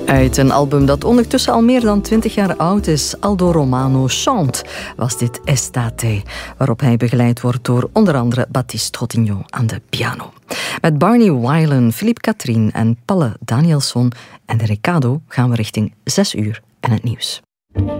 Uit een album dat ondertussen al meer dan 20 jaar oud is, Aldo Romano Chante, was dit Estate, waarop hij begeleid wordt door onder andere Baptiste Trottignon aan de piano. Met Barney Weilen, Philippe Catherine en Palle Danielsson en de Riccardo gaan we richting 6 uur en het nieuws.